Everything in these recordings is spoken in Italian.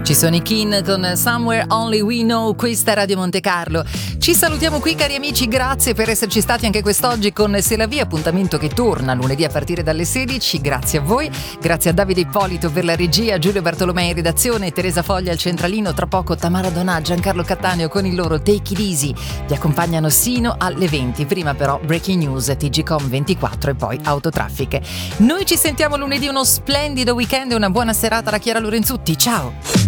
Ci sono i Kin con Somewhere Only We Know, questa è Radio Monte Carlo. Ci salutiamo qui, cari amici, grazie per esserci stati anche quest'oggi con Se la Via, appuntamento che torna lunedì a partire dalle 16. Grazie a voi, grazie a Davide Ippolito per la regia, Giulio Bartolomei in redazione, Teresa Foglia al centralino, tra poco Tamara Donà, Giancarlo Cattaneo con il loro Take It Easy. Vi accompagnano sino alle 20, prima però Breaking News, TGcom 24 e poi Autotraffic. Noi ci sentiamo lunedì, uno splendido weekend e una buona serata da Chiara Lorenzutti, ciao!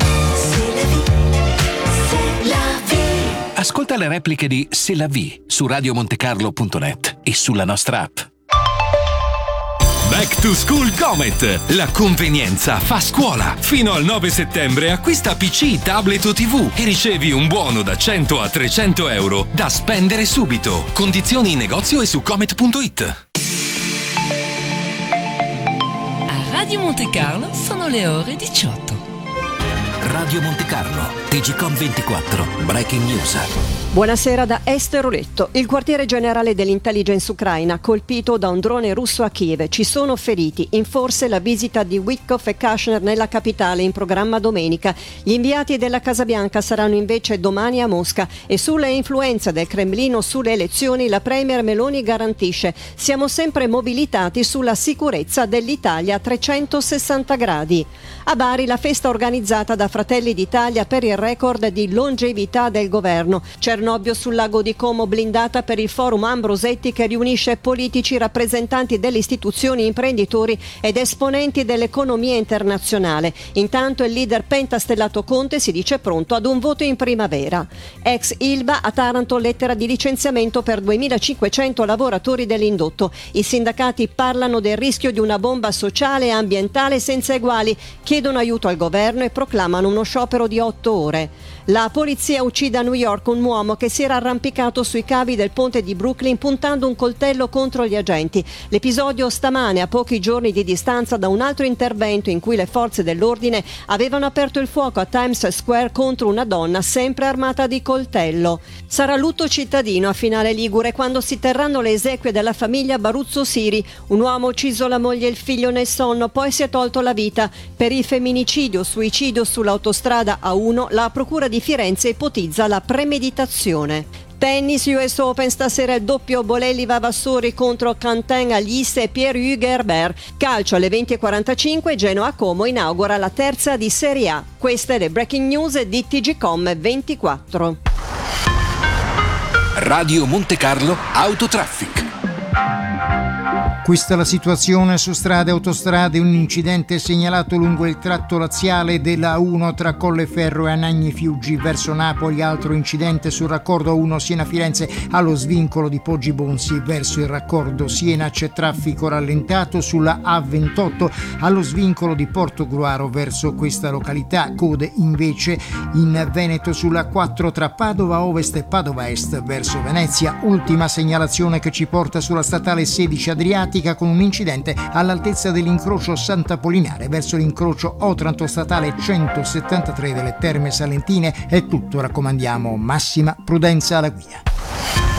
Ascolta le repliche di C'est la vie su radiomontecarlo.net e sulla nostra app. Back to School Comet! La convenienza fa scuola! Fino al 9 settembre acquista PC, tablet o TV e ricevi un buono da 100 a 300 euro da spendere subito. Condizioni in negozio e su comet.it. A Radio Monte Carlo sono le ore 18. Radio Monte Carlo, TGcom 24, Breaking News. Buonasera da Esther Oletto. Il quartiere generale dell'intelligence ucraina colpito da un drone russo a Kiev. Ci sono feriti. In forse la visita di Witkoff e Kushner nella capitale in programma domenica. Gli inviati della Casa Bianca saranno invece domani a Mosca. E sulla influenza del Cremlino sulle elezioni la premier Meloni garantisce: siamo sempre mobilitati sulla sicurezza dell'Italia a 360 gradi. A Bari la festa organizzata da Fratelli d'Italia per il record di longevità del governo. Cernobbio sul lago di Como blindata per il forum Ambrosetti che riunisce politici, rappresentanti delle istituzioni, imprenditori ed esponenti dell'economia internazionale. Intanto il leader pentastellato Conte si dice pronto ad un voto in primavera. Ex Ilva, a Taranto lettera di licenziamento per 2500 lavoratori dell'indotto. I sindacati parlano del rischio di una bomba sociale e ambientale senza eguali, chiedono aiuto al governo e proclamano uno sciopero di 8 ore. La polizia uccide a New York un uomo che si era arrampicato sui cavi del ponte di Brooklyn puntando un coltello contro gli agenti. L'episodio stamane, a pochi giorni di distanza da un altro intervento in cui le forze dell'ordine avevano aperto il fuoco a Times Square contro una donna sempre armata di coltello. Sarà lutto cittadino a Finale Ligure quando si terranno le esequie della famiglia Baruzzo Siri. Un uomo ha ucciso la moglie e il figlio nel sonno, poi si è tolto la vita. Per il femminicidio, suicidio sull'autostrada A1, la procura di Firenze ipotizza la premeditazione. Tennis US Open, stasera il doppio Bolelli-Vavassori contro Quentin Alice e Pierre-Hugues Herbert. Calcio alle 20:45, Genoa Como inaugura la terza di Serie A. Queste le breaking news di TGcom 24. Radio Monte Carlo Autotraffic. Questa è la situazione su strade e autostrade. Un incidente segnalato lungo il tratto laziale della A1 tra Colleferro e Anagni Fiuggi verso Napoli. Altro incidente sul raccordo A1 Siena-Firenze allo svincolo di Poggi Bonsi verso il raccordo Siena. C'è traffico rallentato sulla A28 allo svincolo di Portogruaro verso questa località. Code invece in Veneto sulla 4 tra Padova Ovest e Padova Est verso Venezia. Ultima segnalazione che ci porta sulla statale 16 Adriatica con un incidente all'altezza dell'incrocio Sant'Apollinare verso l'incrocio Otranto statale 173 delle Terme Salentine. È tutto, raccomandiamo massima prudenza alla guida.